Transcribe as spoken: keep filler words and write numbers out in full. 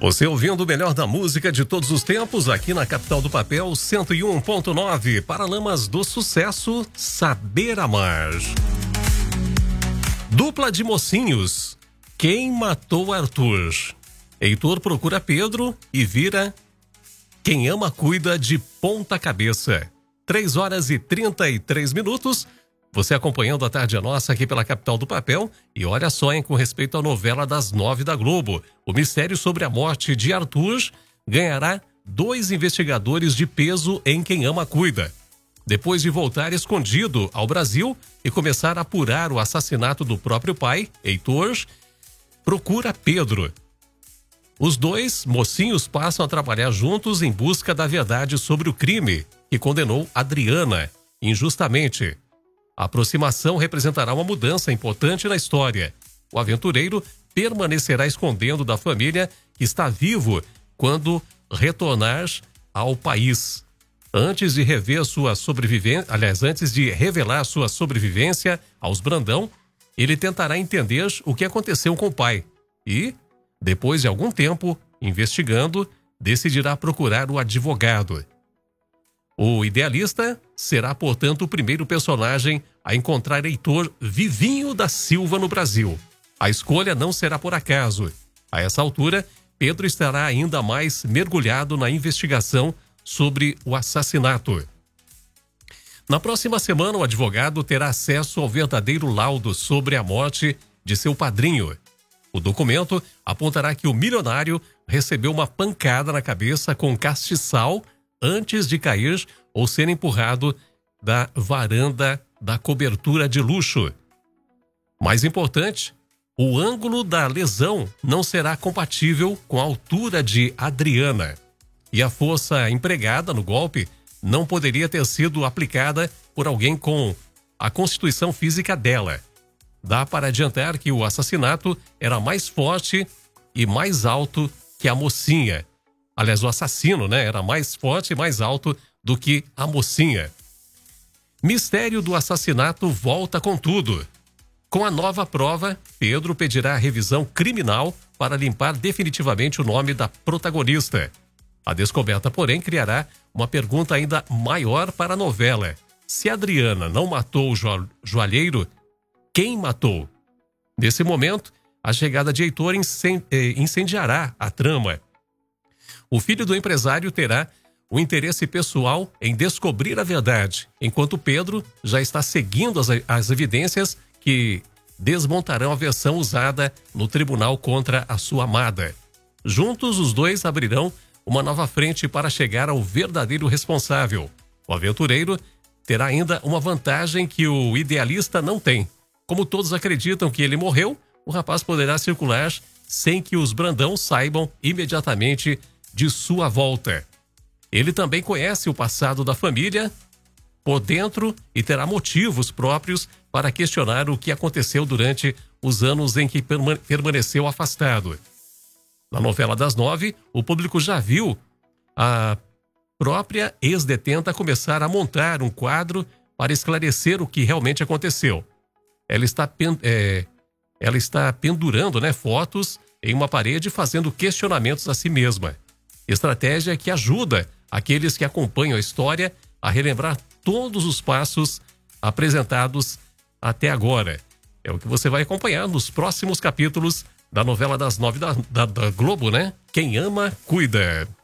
Você ouvindo o melhor da música de todos os tempos aqui na Capital do Papel, cento e um ponto nove, Paralamas do Sucesso, Saber Amar. Dupla de mocinhos. Quem matou Arthur? Heitor procura Pedro e vira Quem Ama Cuida de ponta cabeça. três horas e trinta e três minutos. Você acompanhando a Tarde é Nossa aqui pela Capital do Papel. E olha só, hein, com respeito à novela das nove da Globo. O mistério sobre a morte de Arthur ganhará dois investigadores de peso em Quem Ama Cuida. Depois de voltar escondido ao Brasil e começar a apurar o assassinato do próprio pai, Heitor procura Pedro. Os dois mocinhos passam a trabalhar juntos em busca da verdade sobre o crime que condenou Adriana injustamente. A aproximação representará uma mudança importante na história. O aventureiro permanecerá escondendo da família que está vivo quando retornar ao país. Antes de rever sua sobrevivência, aliás, antes de revelar sua sobrevivência aos Brandão, ele tentará entender o que aconteceu com o pai e, depois de algum tempo investigando, decidirá procurar o advogado. O idealista será, portanto, o primeiro personagem a encontrar Heitor vivinho da Silva no Brasil. A escolha não será por acaso. A essa altura, Pedro estará ainda mais mergulhado na investigação sobre o assassinato. Na próxima semana, o advogado terá acesso ao verdadeiro laudo sobre a morte de seu padrinho. O documento apontará que o milionário recebeu uma pancada na cabeça com castiçal antes de cair ou ser empurrado da varanda da cobertura de luxo. Mais importante, o ângulo da lesão não será compatível com a altura de Adriana. E a força empregada no golpe não poderia ter sido aplicada por alguém com a constituição física dela. Dá para adiantar que o assassinato era mais forte e mais alto que a mocinha. Aliás, o assassino, né, era mais forte e mais alto do que a mocinha. Mistério do assassinato volta com tudo. Com a nova prova, Pedro pedirá a revisão criminal para limpar definitivamente o nome da protagonista. A descoberta, porém, criará uma pergunta ainda maior para a novela. Se Adriana não matou o jo- joalheiro, quem matou? Nesse momento, a chegada de Heitor incen- eh, incendiará a trama. O filho do empresário terá o interesse pessoal em descobrir a verdade, enquanto Pedro já está seguindo as, as evidências que desmontarão a versão usada no tribunal contra a sua amada. Juntos, os dois abrirão uma nova frente para chegar ao verdadeiro responsável. O aventureiro terá ainda uma vantagem que o idealista não tem. Como todos acreditam que ele morreu, o rapaz poderá circular sem que os Brandão saibam imediatamente de sua volta. Ele também conhece o passado da família por dentro e terá motivos próprios para questionar o que aconteceu durante os anos em que perma- permaneceu afastado. Na novela das nove, o público já viu a própria ex-detenta começar a montar um quadro para esclarecer o que realmente aconteceu. Ela está, pen- é, ela está pendurando, né, fotos em uma parede, fazendo questionamentos a si mesma. Estratégia que ajuda aqueles que acompanham a história a relembrar todos os passos apresentados até agora. É o que você vai acompanhar nos próximos capítulos da novela das nove da, da, da Globo, né? Quem ama, cuida.